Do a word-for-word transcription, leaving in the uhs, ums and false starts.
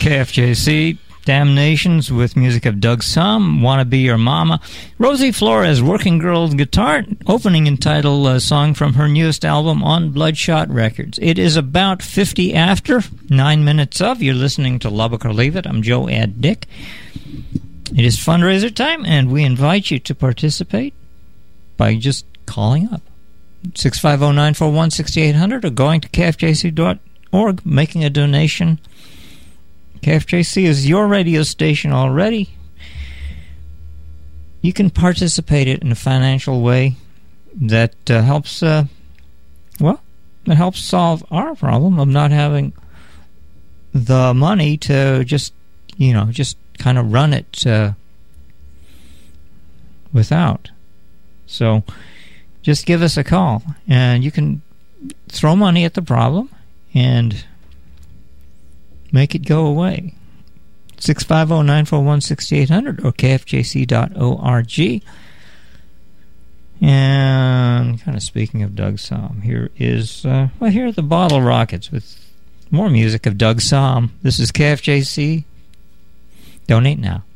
K F J C, Damnations with music of Doug Sahm, Wanna Be Your Mama. Rosie Flores, Working Girl Guitar, opening and title uh, song from her newest album on Bloodshot Records. It is about fifty after, nine minutes of. You're listening to Lubbock or Leave It. I'm Joe Ad Dick. It is fundraiser time, and we invite you to participate by just calling up. six five zero, nine four one, six eight zero zero or going to K F J C dot org, making a donation. K F J C is your radio station already. You can participate in a financial way that uh, helps, uh, well, it helps solve our problem of not having the money to just, you know, just kind of run it uh, without. So just give us a call, and you can throw money at the problem and make it go away. six five zero, nine four one, six eight zero zero or K F J C dot org. And kind of speaking of Doug Sahm, here is, uh, well, here are the Bottle Rockets with more music of Doug Sahm. This is K F J C. Donate now.